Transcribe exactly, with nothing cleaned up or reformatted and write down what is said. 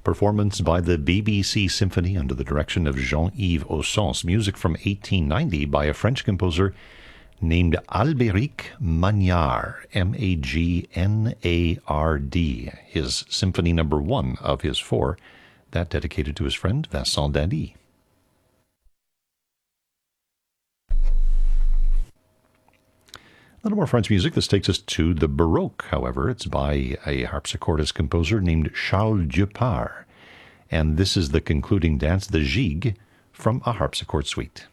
Performance by the B B C Symphony under the direction of Jean-Yves Osson's music from eighteen ninety by a French composer named Albéric Magnard, M A G N A R D, his symphony number one of his four, that dedicated to his friend Vincent Dany. A little more French music. This takes us to the Baroque, however. It's by a harpsichordist composer named Charles Dupart. And this is the concluding dance, the Gigue, from a harpsichord suite.